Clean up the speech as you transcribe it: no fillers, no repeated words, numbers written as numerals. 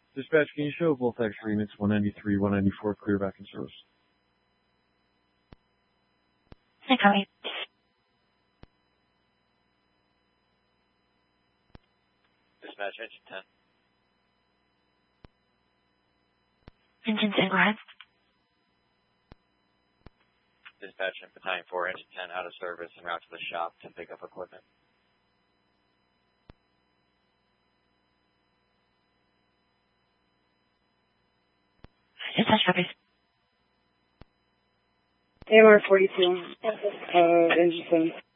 Dispatch, can you show both X units 193, 194 clear back in service? Hey, copy. Dispatch, engine 10. Engine 10, go ahead. Dispatch, Battalion 4, engine 10 out of service en route to the shop to pick up equipment. Dispatch, copy. AMR 42, engine 7.